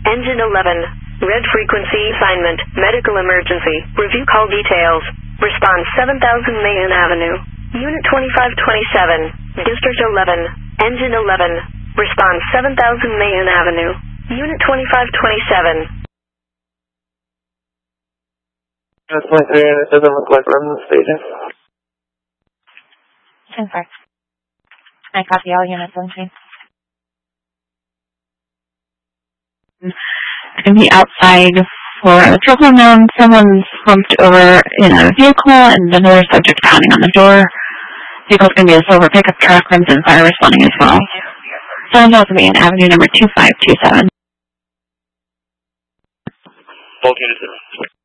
Engine 11. Red frequency assignment. Medical emergency. Review call details. Response 7000 Mayan Avenue. Unit 2527. District 11. Engine 11. Response 7000 Mayan Avenue. Unit 2527. Unit 23, and it doesn't look like we're in the station. 10-4. I copy all units on scene. I can be outside for a triple known. Someone's slumped over in a vehicle and another subject pounding on the door. Vehicle's going to be a silver pickup truck, and fire responding as well. Someone's also be in Avenue number 2527. Both units.